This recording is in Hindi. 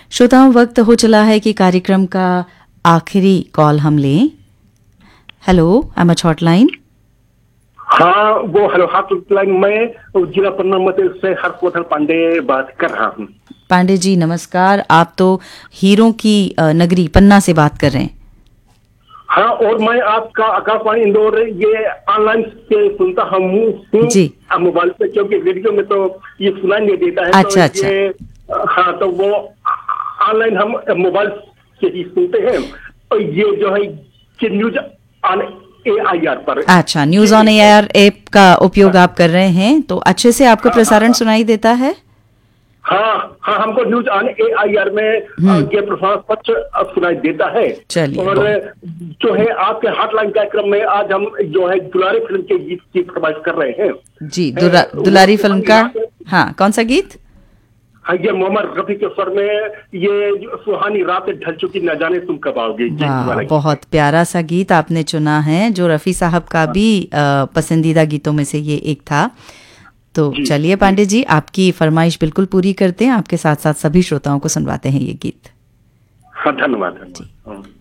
श्रोताओं, वक्त हो चला है कि कार्यक्रम का आखिरी कॉल हम लें। Hello, MH hotline. हाँ, वो हेलो हॉटलाइन। मैं जिला पन्ना मध्य से हर्षवर्धन पांडे बात कर रहा हूँ। पांडे जी नमस्कार। आप तो हीरों की नगरी पन्ना से बात कर रहे हैं। हाँ, और मैं आपका आकाशवाणी इंदौर ये ऑनलाइन से सुनता हूँ जी। मोबाइल पे, क्योंकि रेडियो में तो ये सुनाई नहीं देता है। अच्छा, तो ये हाँ, तो वो ऑनलाइन हम मोबाइल से ही सुनते हैं। और ये जो है कि न्यूज ऑन AIR पर। अच्छा, न्यूज ऑन एआईआर ऐप का उपयोग आप कर रहे हैं, तो अच्छे से आपको प्रसारण सुनाई देता है? हाँ हाँ, हमको न्यूज ऑन AIR में ये प्रसारण स्वच्छ सुनाई देता है। चलिए, और जो है आपके हॉटलाइन कार्यक्रम में आज हम जो है दुलारी फिल्म के गीत की फरमाइश कर रहे हैं। जी, दुलारी फिल्म का। हाँ, कौन सा गीत? हाँ, ये मोहम्मद रफी के स्वर में ये जो सुहानी रात ढल चुकी न जाने तुम कब आओगे। वाह, बहुत प्यारा सा गीत आपने चुना है, जो रफी साहब का भी पसंदीदा गीतों में से ये एक था। तो चलिए पांडे जी, आपकी फरमाइश बिल्कुल पूरी करते हैं, आपके साथ साथ सभी श्रोताओं को सुनवाते हैं ये गीत। हाँ, धन्यवाद।